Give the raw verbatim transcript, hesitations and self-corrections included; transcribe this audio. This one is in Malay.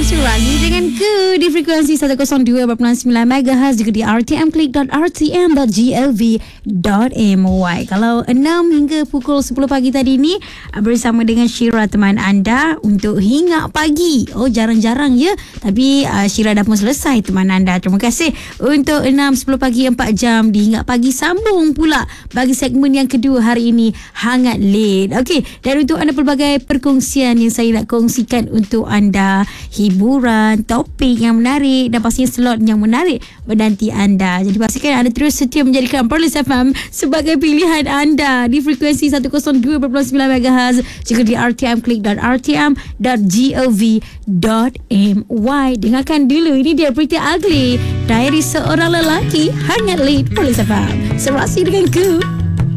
Suragi dengan ku di frekuensi seratus dua perpuluhan sembilan megahertz, juga di r t m click dot r t m dot gov dot my. Kalau enam hingga pukul sepuluh pagi tadi ni bersama dengan Syira teman anda untuk hingga pagi. Oh, jarang-jarang ya, tapi uh, Syira dah pun selesai teman anda. Terima kasih untuk enam sepuluh pagi, empat jam di hingga pagi. Sambung pula bagi segmen yang kedua hari ini, Hangat Late. Okey, dan untuk anda pelbagai perkongsian yang saya nak kongsikan untuk anda, hiburan, topik yang menarik dan pastinya slot yang menarik menanti anda. Jadi pastikan anda terus setia menjadikan Perlis F M sebagai pilihan anda di frekuensi seratus dua perpuluhan sembilan megahertz, juga di r t m click dot r t m dot gov dot my. Dengarkan dulu, ini dia Pretty Ugly, Diary Seorang Lelaki, Hangat Late, Perlis F M. Serasi dengan ku.